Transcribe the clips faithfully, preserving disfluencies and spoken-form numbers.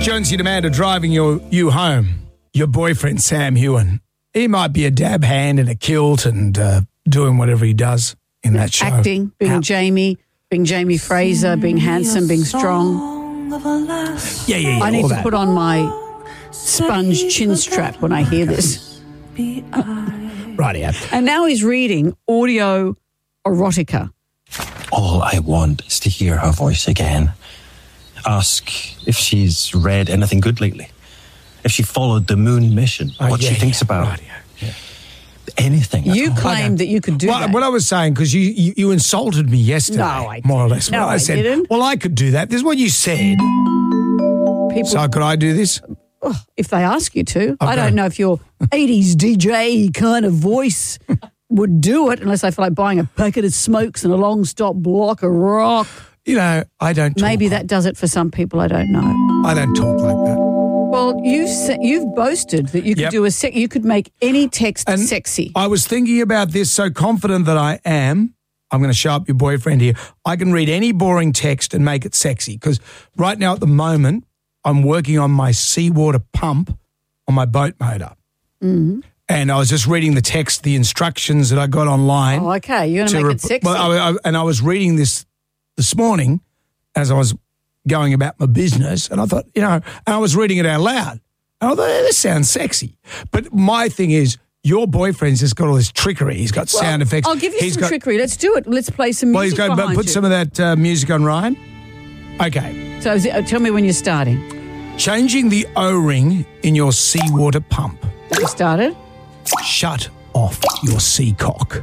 Jonesy and Amanda driving your, you home. Your boyfriend, Sam Hewen. He might be a dab hand in a kilt and uh, doing whatever he does in that show. Acting, being How- Jamie, being Jamie Fraser, being handsome, being strong. Yeah, yeah, yeah. I need all to that. put on my sponge chin strap when I hear this. Right, yeah. And now he's reading audio erotica. All I want is to hear her voice again. Ask if she's read anything good lately. If she followed the moon mission. Oh, what yeah, she thinks yeah, about. right, yeah, yeah. Anything. at You all. claimed that you could do Well, that. what I was saying, because you, you, you insulted me yesterday, No, I more or less. No, Well, I said, didn't. well, I could do that. This is what you said. People, So could I do this? if they ask you to, I Okay. don't know if your eighties D J kind of voice would do it unless I feel like buying a packet of smokes and a long stop block of rock. You know, I don't talk Maybe like, that does it for some people. I don't know. I don't talk like that. Well, you've se- you've boasted that you could Yep. do a sec- you could make any text And sexy. I was thinking about this, so confident that I am. I'm going to show up your boyfriend here. I can read any boring text and make it sexy because right now at the moment, I'm working on my seawater pump on my boat motor. Mm-hmm. And I was just reading the text, the instructions that I got online. Oh, okay. You're going to make rep- it sexy. Well, I, I, and I was reading this this morning as I was going about my business, and I thought, you know, and I was reading it out loud. And I thought, hey, this sounds sexy. But my thing is, your boyfriend's just got all this trickery. He's got Well, sound effects. I'll give you He's some got, trickery. Let's do it. Let's play some Well, music he's got, but behind put you. some of that uh, music on, Ryan. Okay. So is it, uh, tell me when you're starting. Changing the O-ring in your seawater pump. You started? Shut off your seacock.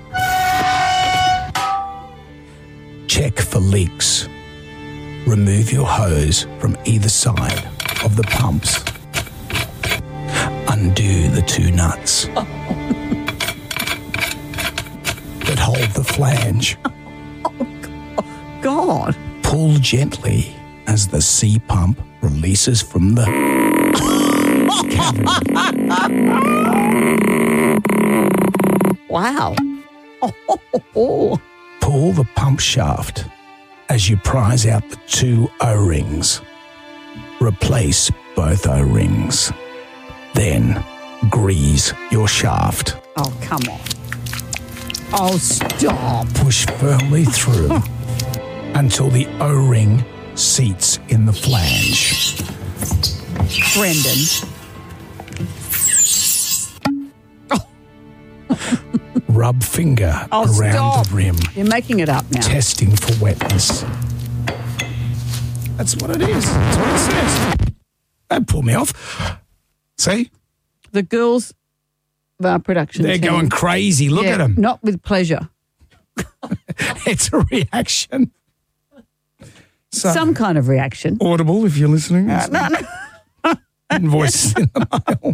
Check for leaks. Remove your hose from either side of the pumps. Undo the two nuts that hold the flange. God. Pull gently as the sea pump releases from the Wow. Oh. Pull the pump shaft as you prise out the two O-rings. Replace both O-rings. Then grease your shaft. Oh, come on. Oh, stop. Push firmly through until the O-ring seats in the flange. Brendan. Rub finger Oh, around stop. the rim, You're making it up now. testing for wetness. That's what it is. That's what it says. Don't pull me off. See? The girls of our production They're team. going crazy. Look Yeah, at them. Not with pleasure. It's a reaction. So, Some kind of reaction. audible if you're listening. No, no. Voices in the mail.